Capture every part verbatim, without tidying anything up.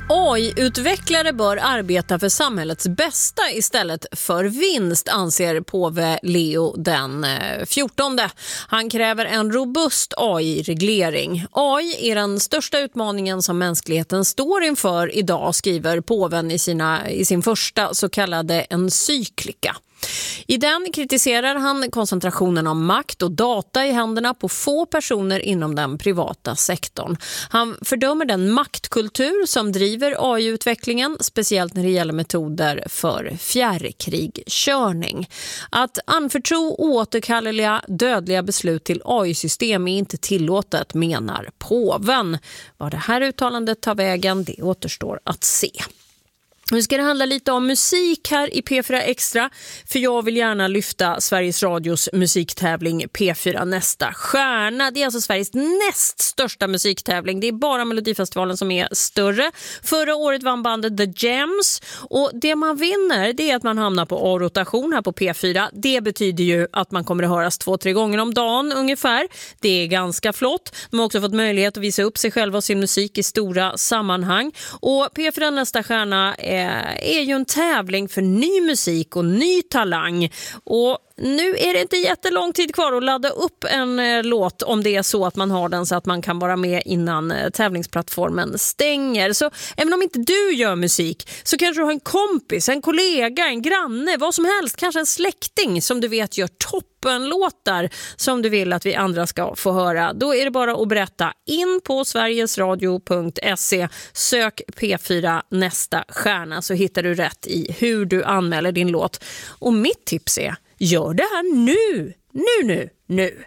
A I-utvecklare bör arbeta för samhällets bästa istället för vinst, anser påve Leo den fjortonde. Han kräver en robust A I-reglering. A I är den största utmaningen som mänskligheten står inför idag, skriver påven i, sina, i sin första så kallade encyklika. I den kritiserar han koncentrationen av makt och data i händerna på få personer inom den privata sektorn. Han fördömer den maktkultur som driver A I-utvecklingen, speciellt när det gäller metoder för fjärrkrigkörning. Att anförtro oåterkalleliga dödliga beslut till A I-system är inte tillåtet, menar påven. Vad det här uttalandet tar vägen, det återstår att se. Nu ska det handla lite om musik här i P fyra Extra, för jag vill gärna lyfta Sveriges Radios musiktävling P fyra Nästa Stjärna. Det är alltså Sveriges näst största musiktävling. Det är bara Melodifestivalen som är större. Förra året vann bandet The Gems, och det man vinner, det är att man hamnar på A-rotation här på P fyra. Det betyder ju att man kommer att höras två, tre gånger om dagen ungefär. Det är ganska flott. De har också fått möjlighet att visa upp sig själva och sin musik i stora sammanhang. Och P fyra Nästa Stjärna är är ju en tävling för ny musik och ny talang. Och nu är det inte jättelång tid kvar att ladda upp en eh, låt, om det är så att man har den så att man kan vara med innan eh, tävlingsplattformen stänger. Så även om inte du gör musik, så kanske du har en kompis, en kollega, en granne, vad som helst, kanske en släkting som du vet gör toppenlåtar som du vill att vi andra ska få höra. Då är det bara att berätta in på sverigesradio punkt se, sök P fyra Nästa Stjärna, så hittar du rätt i hur du anmäler din låt. Och mitt tips är: gör det här nu, nu, nu, nu.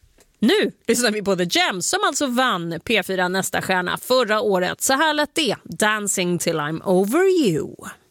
Nu lyssnar vi på The Gems som alltså vann P fyra Nästa Stjärna förra året. Så här lät det, Dancing till I'm over you.